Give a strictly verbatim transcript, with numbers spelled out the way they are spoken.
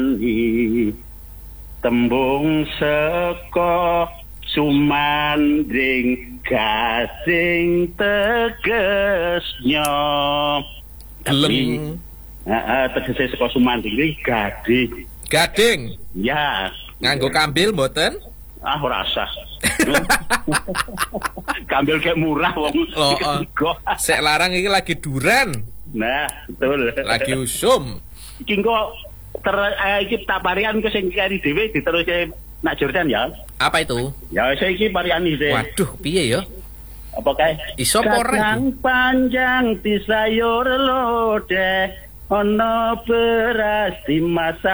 tembung saka sumandring gasing tegesnya Geleng. Heeh, tegese saka sumandring iki gading. Gading. Ya, Nganggo kambil mboten? ah ora usah. Kambil kayak murah wong. Oh, oh. Sek larang iki lagi duren. Nah, betul. Lagi usum. Iki kok ter eh, iki tak parian ke sing kari dhewe diterusé nak Jordan ya. Apa itu? Ya saya iki parian iki. Waduh, piye ya? Apa kae? Iso apa ora? Kacang panjang di sayur lodeh, ono beras dimasak